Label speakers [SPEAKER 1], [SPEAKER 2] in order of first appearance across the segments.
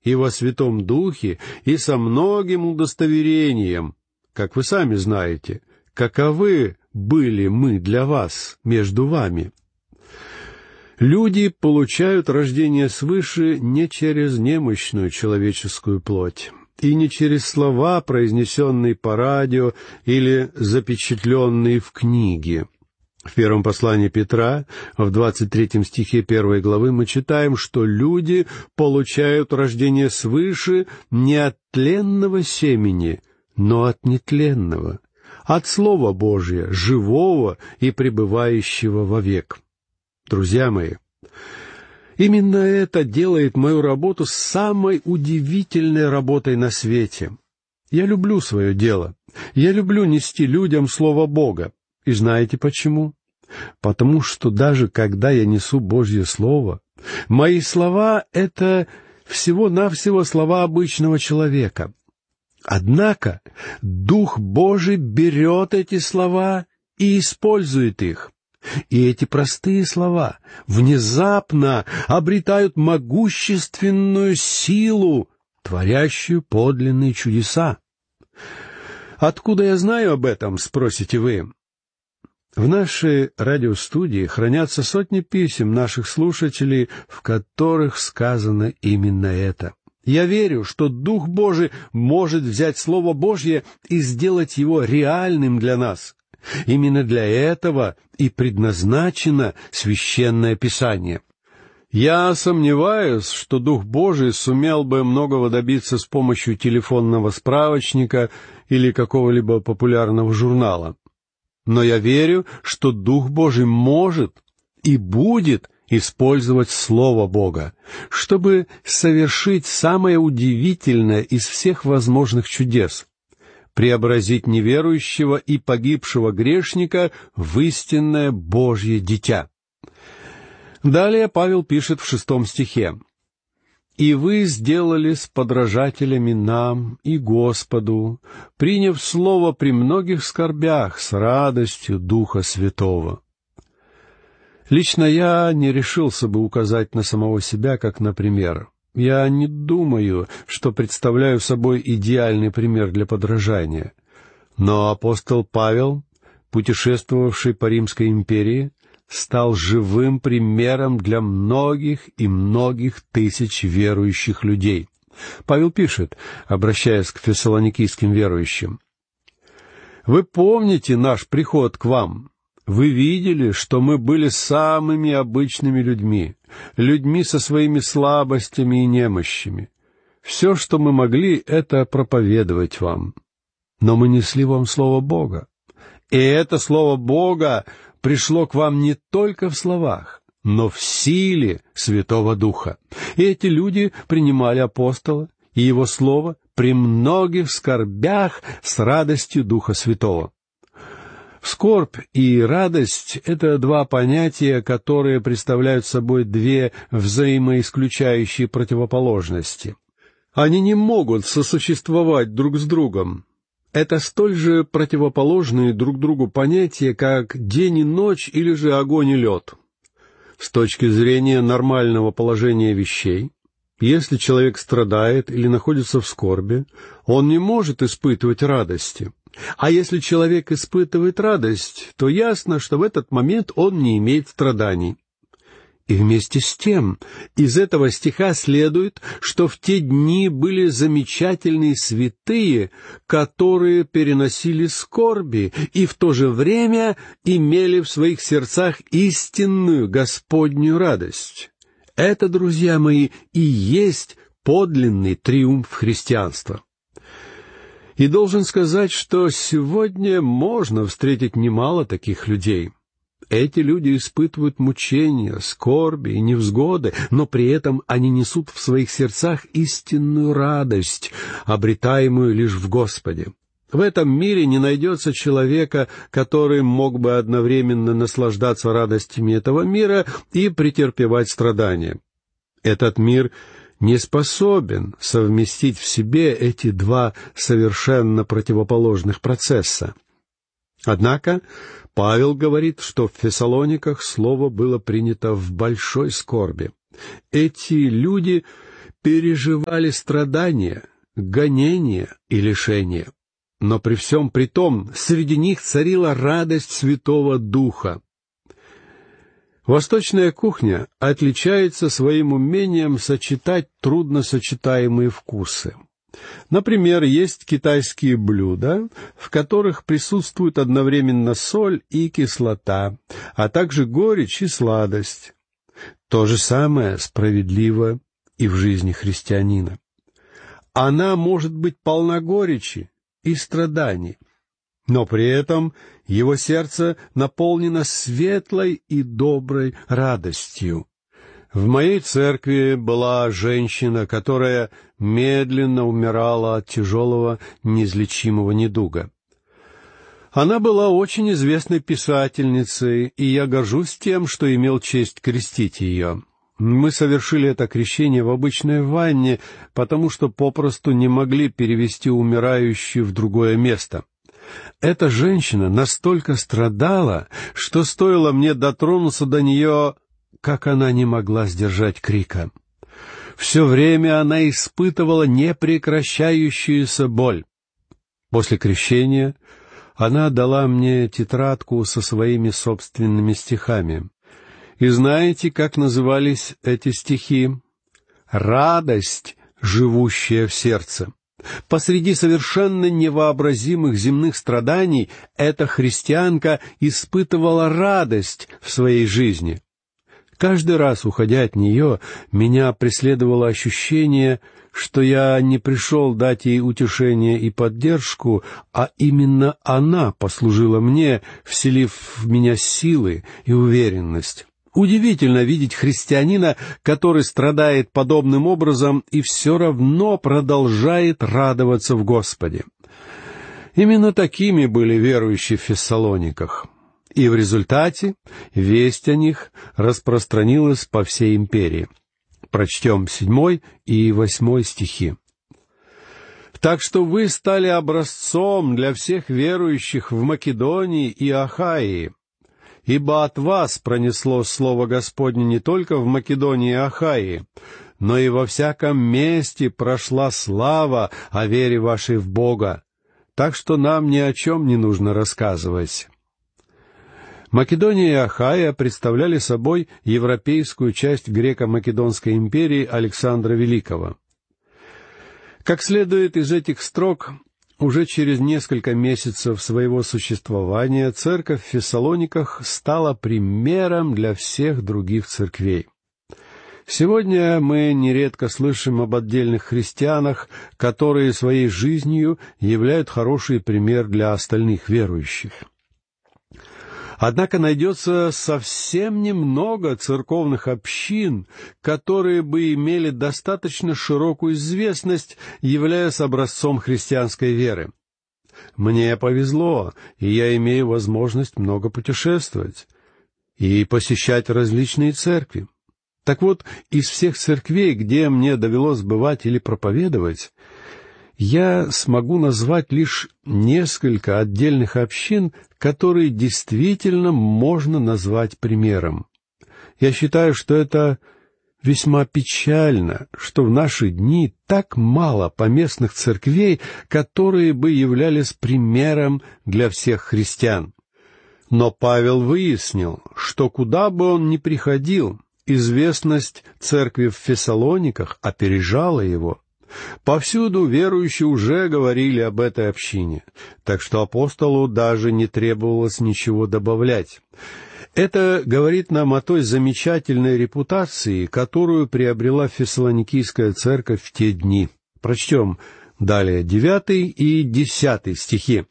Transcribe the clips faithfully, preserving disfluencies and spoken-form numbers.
[SPEAKER 1] и во Святом Духе, и со многим удостоверением, как вы сами знаете, каковы были мы для вас между вами. Люди получают рождение свыше не через немощную человеческую плоть и не через слова, произнесенные по радио или запечатленные в книге. В первом послании Петра, в двадцать третьем стихе первой главы, мы читаем, что люди получают рождение свыше не от тленного семени, но от нетленного, от Слова Божия, живого и пребывающего вовек. Друзья мои, именно это делает мою работу самой удивительной работой на свете. Я люблю свое дело. Я люблю нести людям Слово Бога. И знаете почему? Потому что даже когда я несу Божье Слово, мои слова — это всего-навсего слова обычного человека. Однако Дух Божий берет эти слова и использует их. И эти простые слова внезапно обретают могущественную силу, творящую подлинные чудеса. Откуда я знаю об этом, спросите вы? В нашей радиостудии хранятся сотни писем наших слушателей, в которых сказано именно это. Я верю, что Дух Божий может взять Слово Божье и сделать его реальным для нас. Именно для этого и предназначено Священное Писание. Я сомневаюсь, что Дух Божий сумел бы многого добиться с помощью телефонного справочника или какого-либо популярного журнала. Но я верю, что Дух Божий может и будет использовать Слово Бога, чтобы совершить самое удивительное из всех возможных чудес — преобразить неверующего и погибшего грешника в истинное Божье дитя. Далее Павел пишет в шестом стихе: «И вы сделались подражателями нам и Господу, приняв слово при многих скорбях с радостью Духа Святого». Лично я не решился бы указать на самого себя как на пример. Я не думаю, что представляю собой идеальный пример для подражания. Но апостол Павел, путешествовавший по Римской империи, стал живым примером для многих и многих тысяч верующих людей. Павел пишет, обращаясь к фессалоникийским верующим: «Вы помните наш приход к вам? Вы видели, что мы были самыми обычными людьми, людьми со своими слабостями и немощами. Все, что мы могли, — это проповедовать вам. Но мы несли вам Слово Бога. И это Слово Бога пришло к вам не только в словах, но в силе Святого Духа. И эти люди принимали апостола и его Слово при многих скорбях с радостью Духа Святого». Скорбь и радость — это два понятия, которые представляют собой две взаимоисключающие противоположности. Они не могут сосуществовать друг с другом. Это столь же противоположные друг другу понятия, как день и ночь или же огонь и лед. С точки зрения нормального положения вещей, если человек страдает или находится в скорби, он не может испытывать радости. А если человек испытывает радость, то ясно, что в этот момент он не имеет страданий. И вместе с тем, из этого стиха следует, что в те дни были замечательные святые, которые переносили скорби и в то же время имели в своих сердцах истинную Господнюю радость. Это, друзья мои, и есть подлинный триумф христианства. И должен сказать, что сегодня можно встретить немало таких людей. Эти люди испытывают мучения, скорби и невзгоды, но при этом они несут в своих сердцах истинную радость, обретаемую лишь в Господе. В этом мире не найдется человека, который мог бы одновременно наслаждаться радостями этого мира и претерпевать страдания. Этот мир не способен совместить в себе эти два совершенно противоположных процесса. Однако Павел говорит, что в Фессалониках слово было принято в большой скорби. Эти люди переживали страдания, гонения и лишения. Но при всем при том среди них царила радость Святого Духа. Восточная кухня отличается своим умением сочетать трудносочетаемые вкусы. Например, есть китайские блюда, в которых присутствуют одновременно соль и кислота, а также горечь и сладость. То же самое справедливо и в жизни христианина. Она может быть полна горечи и страданий, но при этом его сердце наполнено светлой и доброй радостью. В моей церкви была женщина, которая медленно умирала от тяжелого неизлечимого недуга. Она была очень известной писательницей, и я горжусь тем, что имел честь крестить ее. Мы совершили это крещение в обычной ванне, потому что попросту не могли перевести умирающую в другое место. Эта женщина настолько страдала, что стоило мне дотронуться до нее, как она не могла сдержать крика. Все время она испытывала непрекращающуюся боль. После крещения она дала мне тетрадку со своими собственными стихами. И знаете, как назывались эти стихи? «Радость, живущая в сердце». Посреди совершенно невообразимых земных страданий эта христианка испытывала радость в своей жизни. Каждый раз, уходя от нее, меня преследовало ощущение, что я не пришел дать ей утешение и поддержку, а именно она послужила мне, вселив в меня силы и уверенность. Удивительно видеть христианина, который страдает подобным образом и все равно продолжает радоваться в Господе. Именно такими были верующие в Фессалониках. И в результате весть о них распространилась по всей империи. Прочтем седьмой и восьмой стихи. «Так что вы стали образцом для всех верующих в Македонии и Ахаии, ибо от вас пронесло слово Господне не только в Македонии и Ахаии, но и во всяком месте прошла слава о вере вашей в Бога, так что нам ни о чем не нужно рассказывать». Македония и Ахайя представляли собой европейскую часть греко-македонской империи Александра Великого. Как следует из этих строк, уже через несколько месяцев своего существования церковь в Фессалониках стала примером для всех других церквей. Сегодня мы нередко слышим об отдельных христианах, которые своей жизнью являют хороший пример для остальных верующих. Однако найдется совсем немного церковных общин, которые бы имели достаточно широкую известность, являясь образцом христианской веры. Мне повезло, и я имею возможность много путешествовать и посещать различные церкви. Так вот, из всех церквей, где мне довелось бывать или проповедовать, я смогу назвать лишь несколько отдельных общин, которые действительно можно назвать примером. Я считаю, что это весьма печально, что в наши дни так мало поместных церквей, которые бы являлись примером для всех христиан. Но Павел выяснил, что куда бы он ни приходил, известность церкви в Фессалониках опережала его. Повсюду верующие уже говорили об этой общине, так что апостолу даже не требовалось ничего добавлять. Это говорит нам о той замечательной репутации, которую приобрела Фессалоникийская церковь в те дни. Прочтем далее девятый и десятый стихи.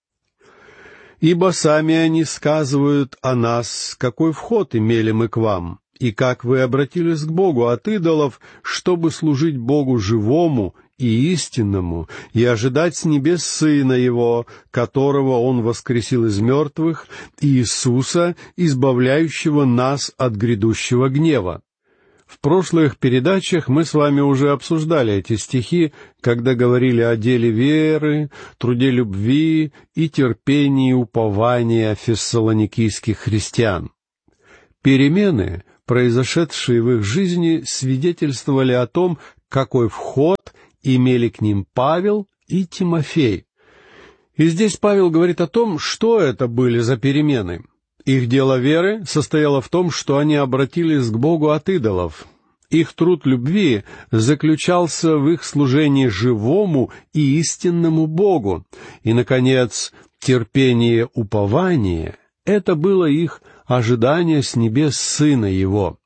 [SPEAKER 1] «Ибо сами они сказывают о нас, какой вход имели мы к вам, и как вы обратились к Богу от идолов, чтобы служить Богу живому и истинному, и ожидать с небес Сына Его, которого Он воскресил из мертвых, Иисуса, избавляющего нас от грядущего гнева». В прошлых передачах мы с вами уже обсуждали эти стихи, когда говорили о деле веры, труде любви и терпении и уповании фессалоникийских христиан. Перемены, произошедшие в их жизни, свидетельствовали о том, какой вход имели к ним Павел и Тимофей. И здесь Павел говорит о том, что это были за перемены. Их дело веры состояло в том, что они обратились к Богу от идолов. Их труд любви заключался в их служении живому и истинному Богу. И, наконец, терпение упования — это было их ожидание с небес Сына Его.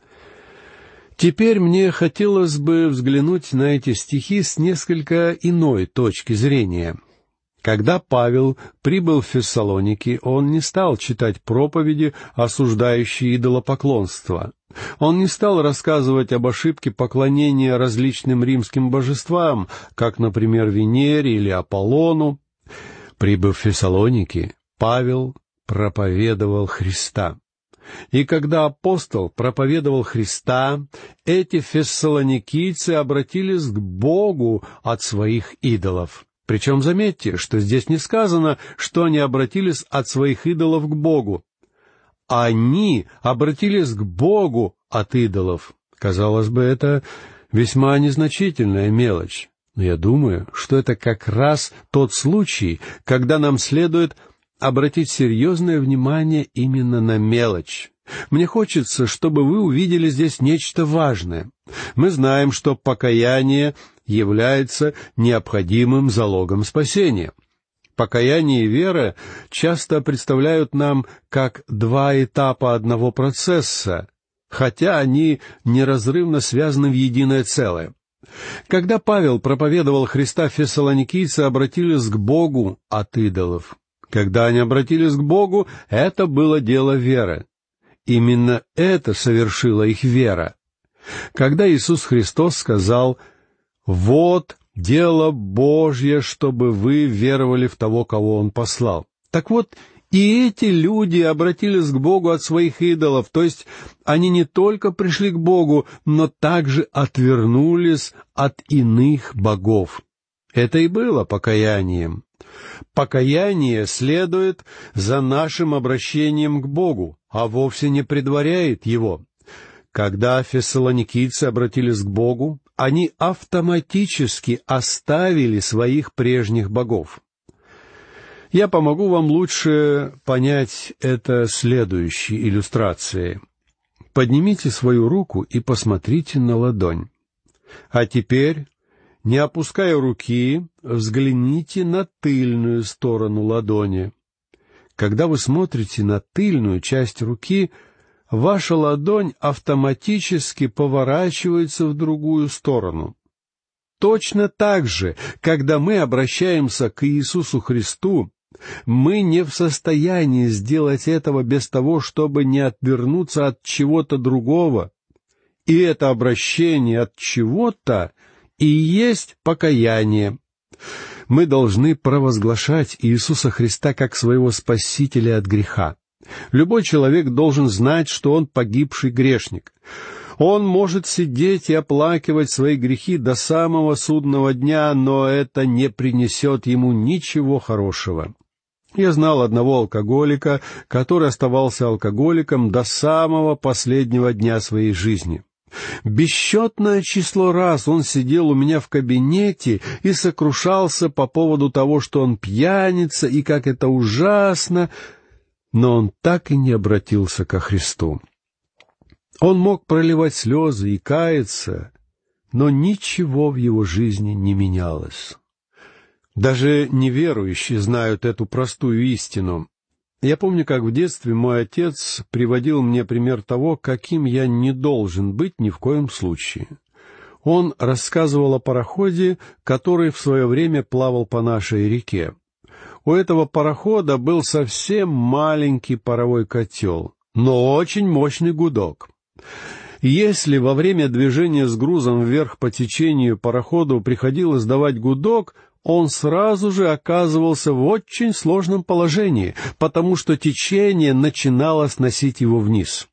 [SPEAKER 1] Теперь мне хотелось бы взглянуть на эти стихи с несколько иной точки зрения. Когда Павел прибыл в Фессалоники, он не стал читать проповеди, осуждающие идолопоклонство. Он не стал рассказывать об ошибке поклонения различным римским божествам, как, например, Венере или Аполлону. Прибыв в Фессалоники, Павел проповедовал Христа. И когда апостол проповедовал Христа, эти фессалоникийцы обратились к Богу от своих идолов. Причем заметьте, что здесь не сказано, что они обратились от своих идолов к Богу. Они обратились к Богу от идолов. Казалось бы, это весьма незначительная мелочь. Но я думаю, что это как раз тот случай, когда нам следует обратить серьезное внимание именно на мелочь. Мне хочется, чтобы вы увидели здесь нечто важное. Мы знаем, что покаяние является необходимым залогом спасения. Покаяние и вера часто представляют нам как два этапа одного процесса, хотя они неразрывно связаны в единое целое. Когда Павел проповедовал Христа, фессалоникийцы обратились к Богу от идолов. Когда они обратились к Богу, это было дело веры. Именно это совершила их вера. Когда Иисус Христос сказал: «Вот дело Божье, чтобы вы веровали в того, кого Он послал». Так вот, и эти люди обратились к Богу от своих идолов, то есть они не только пришли к Богу, но также отвернулись от иных богов. Это и было покаянием. Покаяние следует за нашим обращением к Богу, а вовсе не предваряет его. Когда фессалоникийцы обратились к Богу, они автоматически оставили своих прежних богов. Я помогу вам лучше понять это следующей иллюстрацией. Поднимите свою руку и посмотрите на ладонь. А теперь, не опуская руки, взгляните на тыльную сторону ладони. Когда вы смотрите на тыльную часть руки, ваша ладонь автоматически поворачивается в другую сторону. Точно так же, когда мы обращаемся к Иисусу Христу, мы не в состоянии сделать этого без того, чтобы не отвернуться от чего-то другого. И это обращение от чего-то и есть покаяние. Мы должны провозглашать Иисуса Христа как своего Спасителя от греха. Любой человек должен знать, что он погибший грешник. Он может сидеть и оплакивать свои грехи до самого судного дня, но это не принесет ему ничего хорошего. Я знал одного алкоголика, который оставался алкоголиком до самого последнего дня своей жизни. Бесчетное число раз он сидел у меня в кабинете и сокрушался по поводу того, что он пьяница и как это ужасно, но он так и не обратился ко Христу. Он мог проливать слезы и каяться, но ничего в его жизни не менялось. Даже неверующие знают эту простую истину. Я помню, как в детстве мой отец приводил мне пример того, каким я не должен быть ни в коем случае. Он рассказывал о пароходе, который в свое время плавал по нашей реке. У этого парохода был совсем маленький паровой котел, но очень мощный гудок. Если во время движения с грузом вверх по течению пароходу приходилось давать гудок, он сразу же оказывался в очень сложном положении, потому что течение начинало сносить его вниз.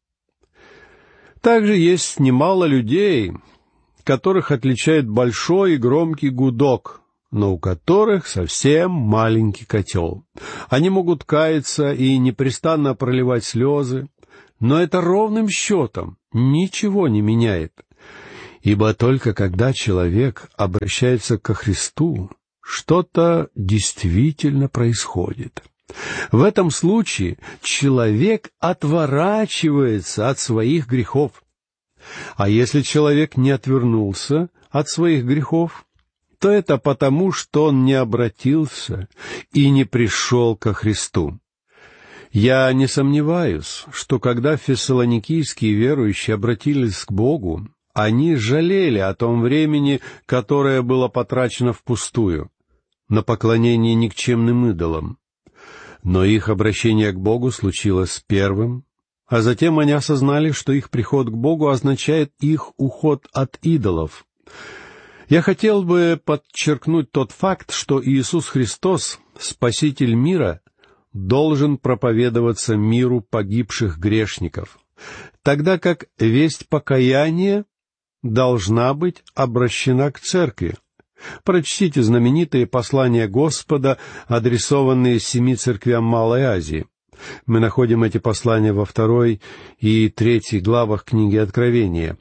[SPEAKER 1] Также есть немало людей, которых отличает большой и громкий гудок, но у которых совсем маленький котел. Они могут каяться и непрестанно проливать слезы, но это ровным счетом ничего не меняет. Ибо только когда человек обращается ко Христу, что-то действительно происходит. В этом случае человек отворачивается от своих грехов. А если человек не отвернулся от своих грехов, то это потому, что он не обратился и не пришел ко Христу. Я не сомневаюсь, что когда фессалоникийские верующие обратились к Богу, они жалели о том времени, которое было потрачено впустую, на поклонение никчемным идолам. Но их обращение к Богу случилось первым, а затем они осознали, что их приход к Богу означает их уход от идолов. Я хотел бы подчеркнуть тот факт, что Иисус Христос, Спаситель мира, должен проповедоваться миру погибших грешников, тогда как весть покаяния должна быть обращена к церкви. Прочтите знаменитые послания Господа, адресованные семи церквям Малой Азии. Мы находим эти послания во второй и третьей главах книги Откровения.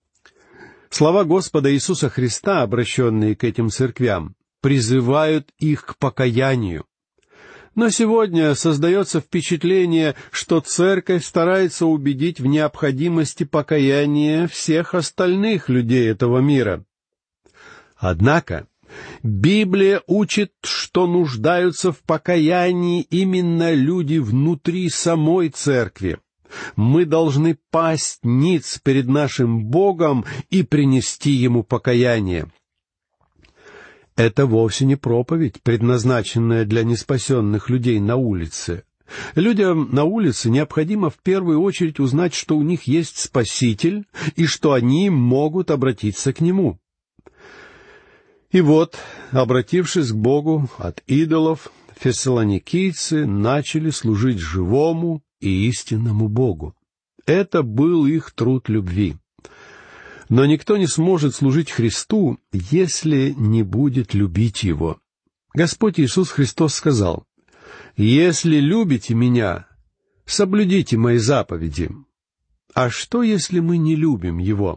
[SPEAKER 1] Слова Господа Иисуса Христа, обращенные к этим церквям, призывают их к покаянию. Но сегодня создается впечатление, что церковь старается убедить в необходимости покаяния всех остальных людей этого мира. Однако Библия учит, что нуждаются в покаянии именно люди внутри самой церкви. Мы должны пасть ниц перед нашим Богом и принести Ему покаяние. Это вовсе не проповедь, предназначенная для неспасенных людей на улице. Людям на улице необходимо в первую очередь узнать, что у них есть Спаситель и что они могут обратиться к Нему. И вот, обратившись к Богу от идолов, фессалоникийцы начали служить живому и истинному Богу. Это был их труд любви. Но никто не сможет служить Христу, если не будет любить Его. Господь Иисус Христос сказал: «Если любите Меня, соблюдите Мои заповеди». А что, если мы не любим Его?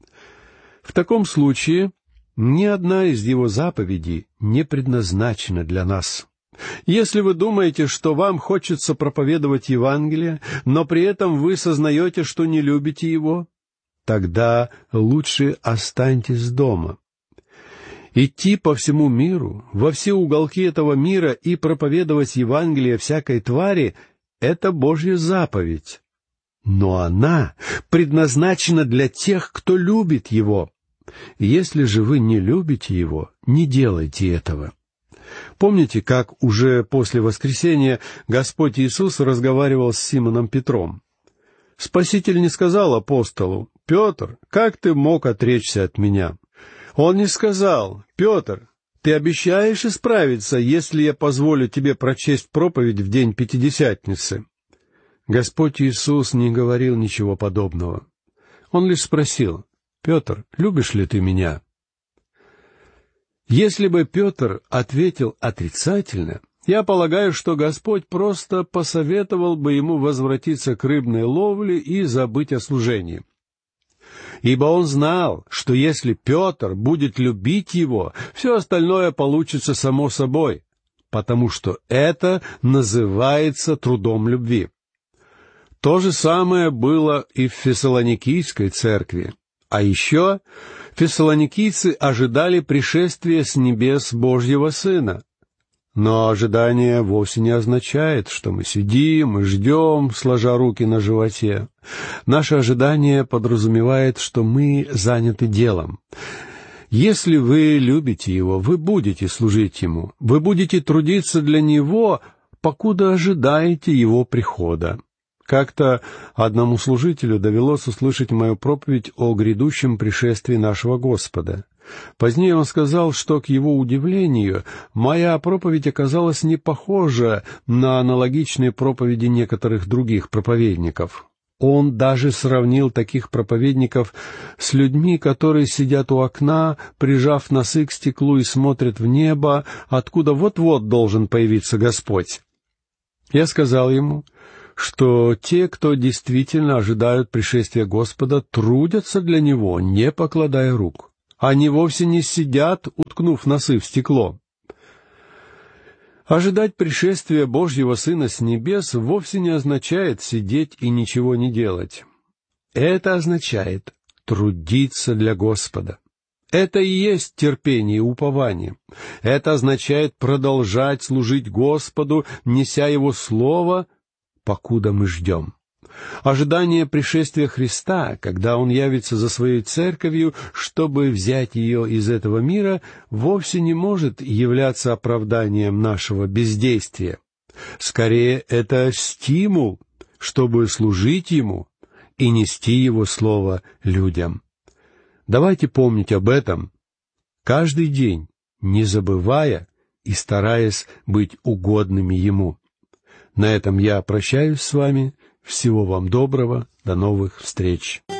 [SPEAKER 1] В таком случае ни одна из Его заповедей не предназначена для нас. Если вы думаете, что вам хочется проповедовать Евангелие, но при этом вы сознаете, что не любите Его, тогда лучше останьтесь дома. Идти по всему миру, во все уголки этого мира и проповедовать Евангелие всякой твари — это Божья заповедь. Но она предназначена для тех, кто любит Его. Если же вы не любите Его, не делайте этого. Помните, как уже после воскресения Господь Иисус разговаривал с Симоном Петром? Спаситель не сказал апостолу: «Петр, как ты мог отречься от меня?» Он не сказал: «Петр, ты обещаешь исправиться, если я позволю тебе прочесть проповедь в день Пятидесятницы?» Господь Иисус не говорил ничего подобного. Он лишь спросил: «Петр, любишь ли ты меня?» Если бы Петр ответил отрицательно, я полагаю, что Господь просто посоветовал бы ему возвратиться к рыбной ловле и забыть о служении. Ибо он знал, что если Петр будет любить его, все остальное получится само собой, потому что это называется трудом любви. То же самое было и в Фессалоникийской церкви. А еще фессалоникийцы ожидали пришествия с небес Божьего Сына. Но ожидание вовсе не означает, что мы сидим и ждем, сложа руки на животе. Наше ожидание подразумевает, что мы заняты делом. Если вы любите Его, вы будете служить Ему, вы будете трудиться для Него, покуда ожидаете Его прихода. Как-то одному служителю довелось услышать мою проповедь о грядущем пришествии нашего Господа. Позднее он сказал, что, к его удивлению, моя проповедь оказалась не похожа на аналогичные проповеди некоторых других проповедников. Он даже сравнил таких проповедников с людьми, которые сидят у окна, прижав носы к стеклу и смотрят в небо, откуда вот-вот должен появиться Господь. Я сказал ему, что те, кто действительно ожидают пришествия Господа, трудятся для Него, не покладая рук. Они вовсе не сидят, уткнув носы в стекло. Ожидать пришествия Божьего Сына с небес вовсе не означает сидеть и ничего не делать. Это означает трудиться для Господа. Это и есть терпение и упование. Это означает продолжать служить Господу, неся Его Слово, покуда мы ждем. Ожидание пришествия Христа, когда Он явится за Своей церковью, чтобы взять ее из этого мира, вовсе не может являться оправданием нашего бездействия. Скорее, это стимул, чтобы служить Ему и нести Его Слово людям. Давайте помнить об этом каждый день, не забывая и стараясь быть угодными Ему. На этом я прощаюсь с вами. Всего вам доброго. До новых встреч.